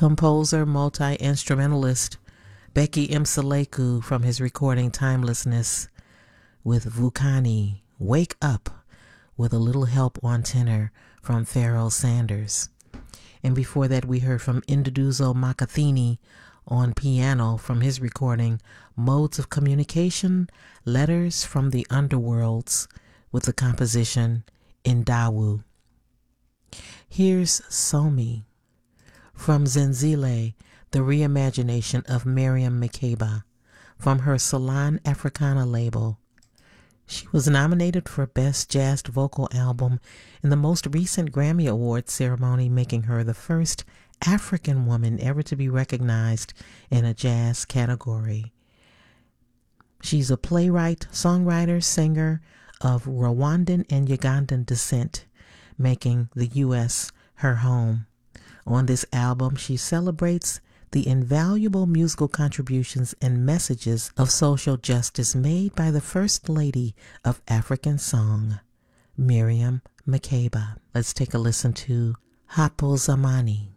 composer, multi-instrumentalist Becky Mseleku from his recording Timelessness with Vukani, Wake Up, with a little help on tenor from Pharoah Sanders. And before that, we heard from Induduzo Makathini on piano from his recording Modes of Communication, Letters from the Underworlds, with the composition Indawu. Here's Somi from Zenzile, the reimagination of Miriam Makeba, from her Salon Africana label. She was nominated for Best Jazz Vocal Album in the most recent Grammy Awards ceremony, making her the first African woman ever to be recognized in a jazz category. She's a playwright, songwriter, singer of Rwandan and Ugandan descent, making the U.S. her home. On this album, she celebrates the invaluable musical contributions and messages of social justice made by the First Lady of African Song, Miriam Makeba. Let's take a listen to Hapo Zamani.